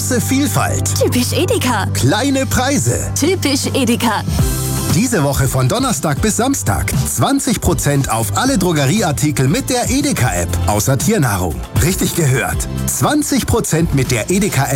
Große Vielfalt. Typisch Edeka. Kleine Preise. Typisch Edeka. Diese Woche von Donnerstag bis Samstag 20% auf alle Drogerieartikel mit der Edeka-App. Außer Tiernahrung. Richtig gehört. 20% mit der Edeka-App